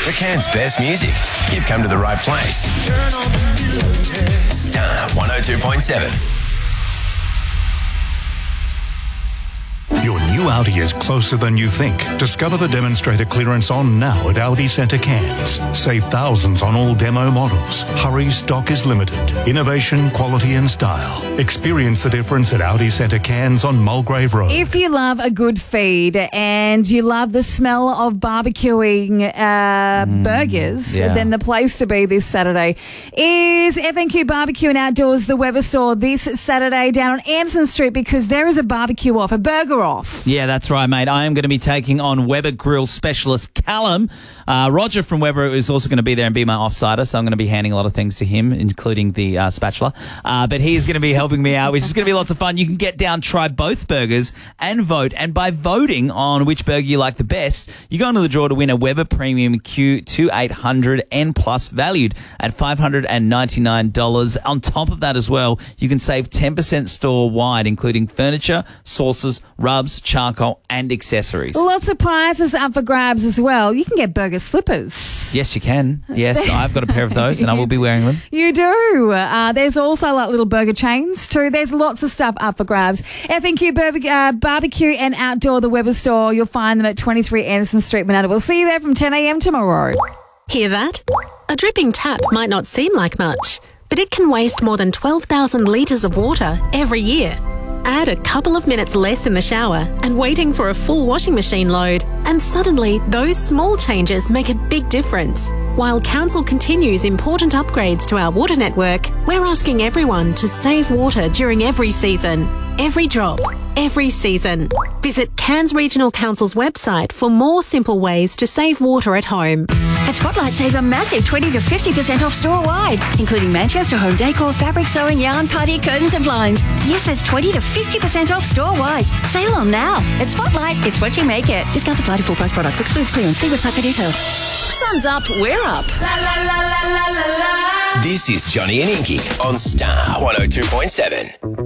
For Cairns' best music, you've come to the right place. Star 102.7. Your new Audi is closer than you think. Discover the demonstrator clearance on now at Audi Centre Cairns. Save thousands on all demo models. Hurry, stock is limited. Innovation, quality and style. Experience the difference at Audi Centre Cairns on Mulgrave Road. If you love a good feed and you love the smell of barbecuing burgers, then the place to be this Saturday is F&Q Barbecue and Outdoors, the Weber store, this Saturday down on Anderson Street, because there is a barbecue off, a burger off. Yeah, that's right, mate. I am going to be taking on Weber Grill specialist Callum. Roger from Weber is also going to be there and be my offsider, so I'm going to be handing a lot of things to him, including the spatula. But he's going to be helping me out, which is going to be lots of fun. You can get down, try both burgers and vote. And by voting on which burger you like the best, you go into the draw to win a Weber Premium Q2800 N Plus valued at $599. On top of that as well, you can save 10% store-wide, including furniture, sauces, rubs, charcoal and accessories. Lots of prizes up for grabs as well. You can get burger slippers. Yes, you can. Yes, I've got a pair of those and I will be wearing them. You do. There's also like little burger chains too. There's lots of stuff up for grabs. F&Q Barbecue and Outdoor, the Weber store. You'll find them at 23 Anderson Street, Manada. We'll see you there from 10 a.m. tomorrow. Hear that? A dripping tap might not seem like much, but it can waste more than 12,000 litres of water every year. Add a couple of minutes less in the shower and waiting for a full washing machine load, and suddenly those small changes make a big difference. While Council continues important upgrades to our water network, we're asking everyone to save water during every season. Every drop, every season. Visit Cairns Regional Council's website for more simple ways to save water at home. At Spotlight, save a massive 20 to 50% off store-wide, including Manchester home decor, fabric sewing, yarn, party, curtains and blinds. Yes, that's 20 to 50% off store-wide. Sale on now. At Spotlight, it's what you make it. Discounts apply to full-price products. Excludes clearance. See website for details. Sun's up, we're up. La la la la la la la. This is Johnny and Inky on Star 102.7.